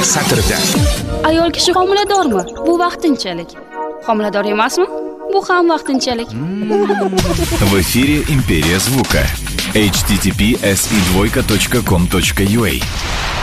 satrda. Ayol kishi homiladormi? Bu vaqtinchalik. Homilador emasmi? Bu ham vaqtinchalik. В эфире «Империя звука». https://com.ua